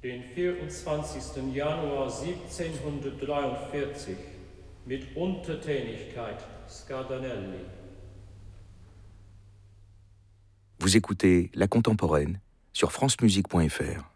Den 24. Januar 1743 mit Untertänigkeit Scardanelli. Vous écoutez La Contemporaine sur francemusique.fr.